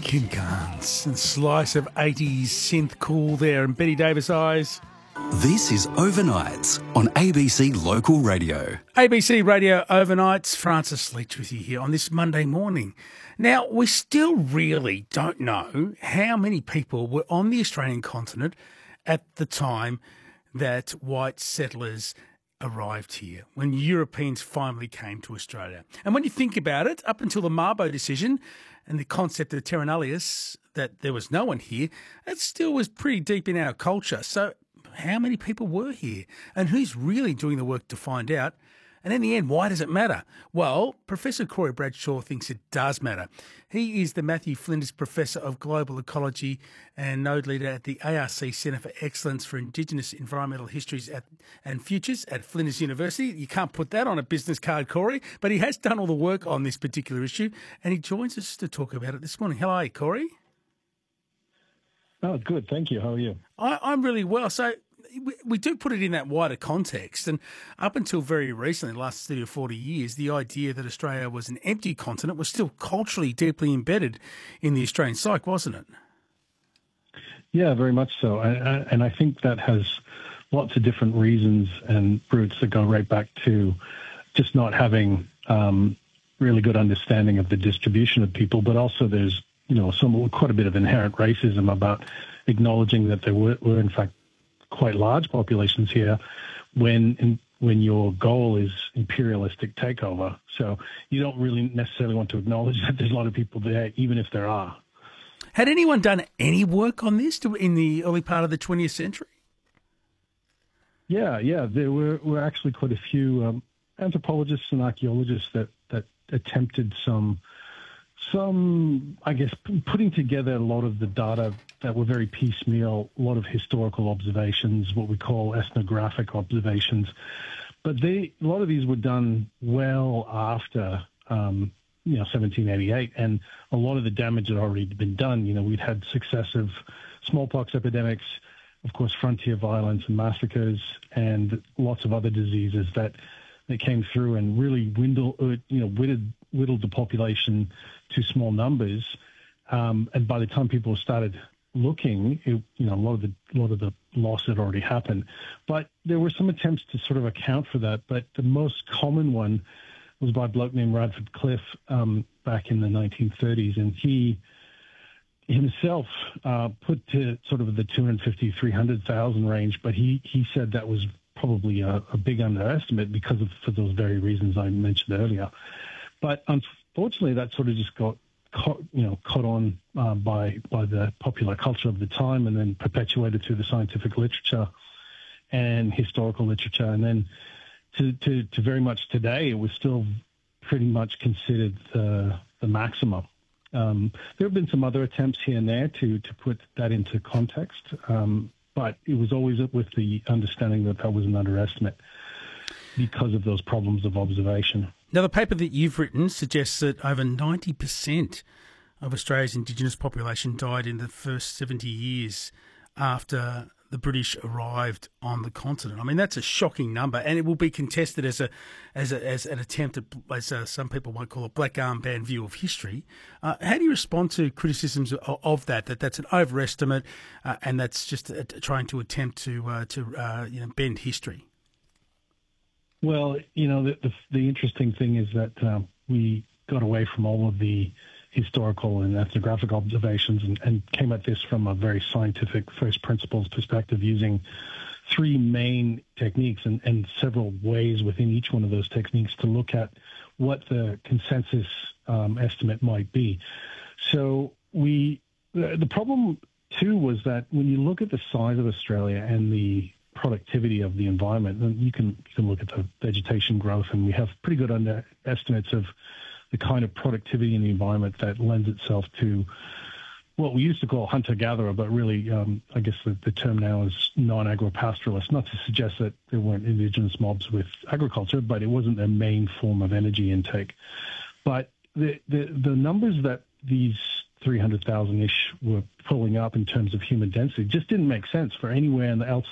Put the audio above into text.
Kim Carnes and slice of 80s synth cool there and Betty Davis Eyes. This is Overnights on ABC Local Radio. ABC Radio Overnights, Francis Leach with you here on this Monday morning. Now, we still really don't know how many people were on the Australian continent at the time that white settlers arrived here, when Europeans finally came to Australia. And when you think about it, up until the Mabo decision and the concept of terra nullius, that there was no one here, that still was pretty deep in our culture. So how many people were here? And who's really doing the work to find out? And in the end, why does it matter? Well, Professor Corey Bradshaw thinks it does matter. He is the Matthew Flinders Professor of Global Ecology and node leader at the ARC Centre for Excellence for Indigenous Environmental Histories and Futures at Flinders University. You can't put that on a business card, Corey, but he has done all the work on this particular issue, and he joins us to talk about it this morning. Hello, Corey. Oh, good. Thank you. How are you? I'm really well. So we do put it in that wider context. And up until very recently, the last 30 or 40 years, the idea that Australia was an empty continent was still culturally deeply embedded in the Australian psyche, wasn't it? Yeah, very much so. And I think that has lots of different reasons and roots that go right back to just not having really good understanding of the distribution of people, but also there's, quite a bit of inherent racism about acknowledging that there were in fact, quite large populations here when your goal is imperialistic takeover. So you don't really necessarily want to acknowledge that there's a lot of people there, even if there are. Had anyone done any work on this in the early part of the 20th century? Yeah. There were actually quite a few anthropologists and archaeologists that attempted some, I guess, putting together a lot of the data that were very piecemeal, a lot of historical observations, what we call ethnographic observations. But a lot of these were done well after, 1788, and a lot of the damage had already been done. We'd had successive smallpox epidemics, of course, frontier violence and massacres, and lots of other diseases that came through and really whittled the population to small numbers. And by the time people started looking, a lot of the loss had already happened. But there were some attempts to sort of account for that. But the most common one was by a bloke named Radford Cliff back in the 1930s, and he himself put to sort of the 250, 300,000 range. But he said that was probably a big underestimate for those very reasons I mentioned earlier. But unfortunately, that sort of just got caught on by the popular culture of the time, and then perpetuated through the scientific literature and historical literature, and then to very much today, it was still pretty much considered the maximum. There have been some other attempts here and there to put that into context, but it was always with the understanding that was an underestimate because of those problems of observation. Now, the paper that you've written suggests that over 90% of Australia's Indigenous population died in the first 70 years after the British arrived on the continent. I mean, that's a shocking number, and it will be contested as an attempt at, as some people might call a black armband view of history. How do you respond to criticisms of that's an overestimate, and that's just trying to attempt to bend history? Well, the interesting thing is that we got away from all of the historical and ethnographic observations and came at this from a very scientific first principles perspective, using three main techniques and several ways within each one of those techniques to look at what the consensus estimate might be. So the problem too was that when you look at the size of Australia and the productivity of the environment, then you can look at the vegetation growth, and we have pretty good estimates of the kind of productivity in the environment that lends itself to what we used to call hunter-gatherer, but really, I guess the term now is non-agro-pastoralist, not to suggest that there weren't indigenous mobs with agriculture, but it wasn't their main form of energy intake. But the numbers that these 300,000-ish were pulling up in terms of human density just didn't make sense for anywhere else